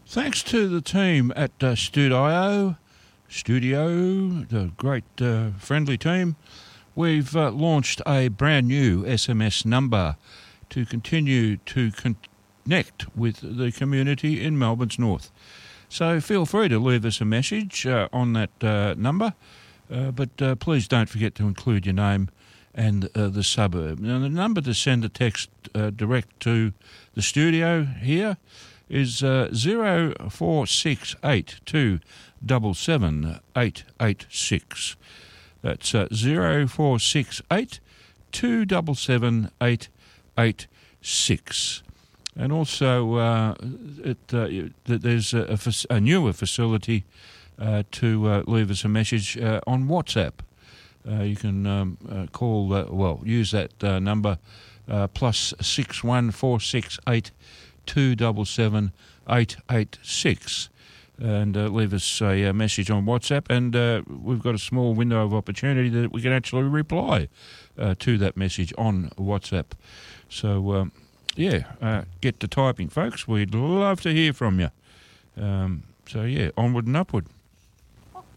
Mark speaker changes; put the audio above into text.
Speaker 1: Thanks to the team at Studio, the great friendly team, we've launched a brand new SMS number to continue to connect with the community in Melbourne's north. So feel free to leave us a message on that number, but please don't forget to include your name and the suburb. Now, the number to send a text direct to the studio here is 0468277886. That's 0468277886. And also, there's a newer facility to leave us a message on WhatsApp. You can use that number plus 61468277886 and leave us a message on WhatsApp, and we've got a small window of opportunity that we can actually reply to that message on WhatsApp. So, get to typing, folks. We'd love to hear from you. Onward and upward.